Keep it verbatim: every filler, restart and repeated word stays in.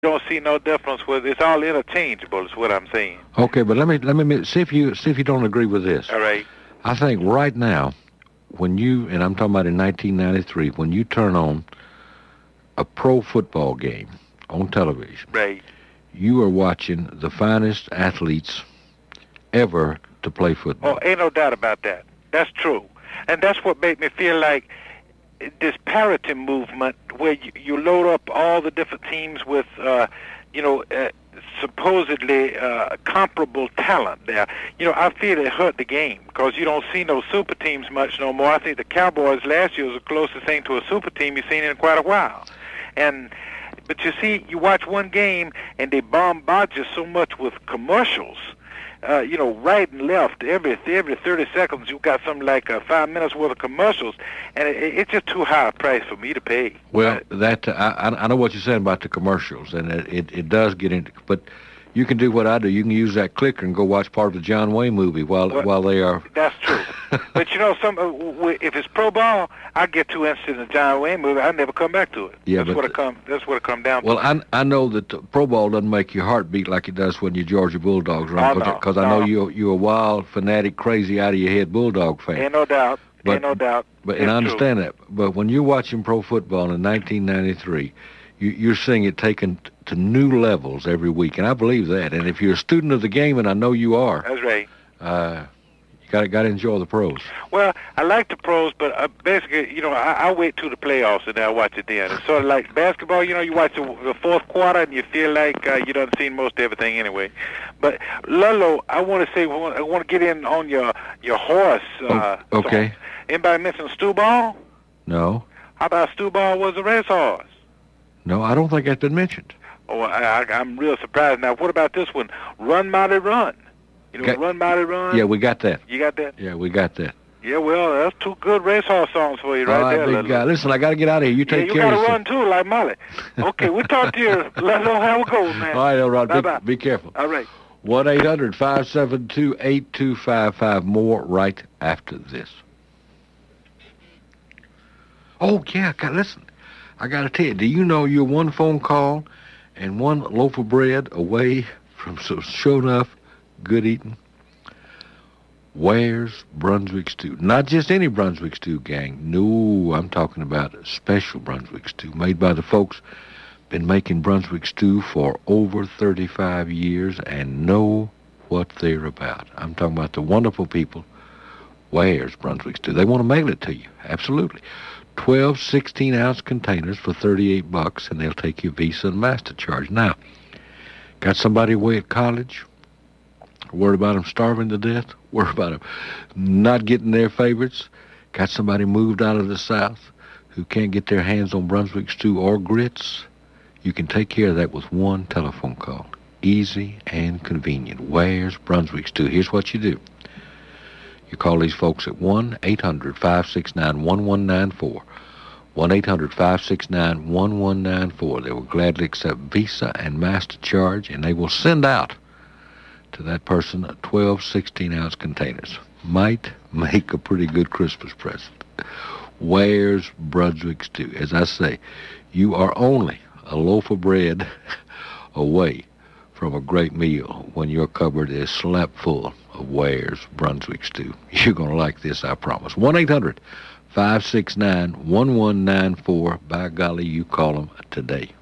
don't see no difference with it's all interchangeable is what I'm saying. Okay, but let me let me see if you see if you don't agree with this. All right. I think right now, when you and I'm talking about in nineteen ninety-three, when you turn on a pro football game on television, right, you are watching the finest athletes ever to play football. Oh, ain't no doubt about that. That's true, and that's what made me feel like this parity movement, where you, you load up all the different teams with, uh, you know, uh, supposedly uh, comparable talent there. You know, I feel it hurt the game because you don't see no super teams much no more. I think the Cowboys last year was the closest thing to a super team you've seen in quite a while. And but you see, you watch one game and they bombard you so much with commercials. Uh, you know, right and left, every every thirty seconds, you've got something like uh, five minutes worth of commercials, and it, it's just too high a price for me to pay. Well, that uh, I, I know what you're saying about the commercials, and it, it, it does get into, but you can do what I do. You can use that clicker and go watch part of the John Wayne movie while well, while they are. That's true. But you know, some uh, w- if it's pro ball, I get too interested in the John Wayne movie. I never come back to it. Yeah, that's but what it come. That's what it come down well, to. Well, I I know that the pro ball doesn't make your heart beat like it does when your Georgia Bulldogs run, because oh, no, I know no. you're you're a wild, fanatic, crazy, out of your head Bulldog fan. Ain't no doubt. But, Ain't no doubt. But it's and I understand true. that. But when you're watching pro football in nineteen ninety-three, you, you're seeing it taken to new levels every week, and I believe that. And if you're a student of the game, and I know you are, that's right. Uh, you got got to enjoy the pros. Well, I like the pros, but uh, basically, you know, I, I wait till the playoffs and then I watch it then. It's sort of like basketball. You know, you watch the, the fourth quarter and you feel like uh, you done seen most everything anyway. But Lolo, I want to say, I want to get in on your your horse. Uh, oh, okay. Song. Anybody mention Stu Ball? No. How about Stu Ball was a racehorse? No, I don't think that's been mentioned. Oh, I, I, I'm real surprised. Now, what about this one? Run, Mighty Run. You know, got, Run, Mighty Run? Yeah, we got that. You got that? Yeah, we got that. Yeah, well, that's two good racehorse songs for you right, All right, there, big Lolo. guy. Listen, I got to get out of here. You take yeah, you care of gotta yourself. run, too, like Molly. Okay, we'll talk to you. Let us know how it goes, man. All right, Elrod. Bye-bye. Be, be careful. All right. one eight hundred five seven two eight two five five. More right after this. Oh, yeah, God, listen. I got to tell you, do you know you're one phone call and one loaf of bread away from some sure enough good eating? Where's Brunswick Stew? Not just any Brunswick Stew, gang. No, I'm talking about a special Brunswick Stew made by the folks been making Brunswick Stew for over thirty-five years and know what they're about. I'm talking about the wonderful people. Where's Brunswick Stew? They want to mail it to you. Absolutely. twelve sixteen-ounce containers for thirty-eight bucks, and they'll take your Visa and MasterCharge. Now, got somebody away at college? Worried about them starving to death? Worried about them not getting their favorites? Got somebody moved out of the South who can't get their hands on Brunswick Stew or grits? You can take care of that with one telephone call. Easy and convenient. Where's Brunswick Stew? Here's what you do. You call these folks at one eight hundred five six nine one one nine four. one eight hundred five six nine one one nine four. They will gladly accept Visa and MasterCharge, and they will send out to that person twelve sixteen-ounce containers. Might make a pretty good Christmas present. Where's Brunswick Stew? As I say, you are only a loaf of bread away from a great meal when your cupboard is slap full of Where's Brunswick Stew. You're going to like this, I promise. one eight hundred five six nine one one nine four. By golly, you call them today.